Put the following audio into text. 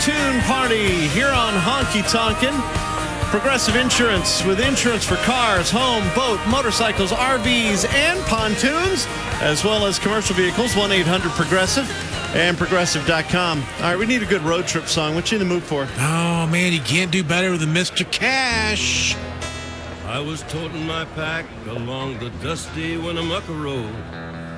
Pontoon Party here on Honky Tonkin'. Progressive Insurance with insurance for cars, home, boat, motorcycles, RVs, and pontoons, as well as commercial vehicles. 1-800-PROGRESSIVE and Progressive.com. All right, we need a good road trip song. What you in the mood for? Oh, man, you can't do better than Mr. Cash. I was toting my pack along the dusty Winnemucca Road.